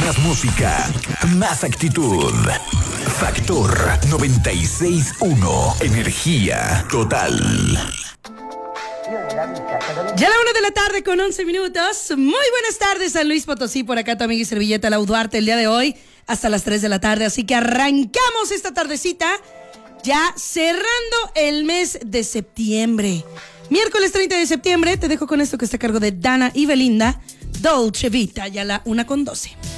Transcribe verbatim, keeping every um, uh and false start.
Más música, más actitud. Factor noventa y seis punto uno. Energía total. Ya la una de la tarde con once minutos. Muy buenas tardes, San Luis Potosí. Por acá tu amiga y servilleta Lau Duarte el día de hoy hasta las tres de la tarde. Así que arrancamos esta tardecita ya cerrando el mes de septiembre. Miércoles treinta de septiembre. Te dejo con esto que está a cargo de Dana y Belinda. Dolce Vita, ya la una con doce.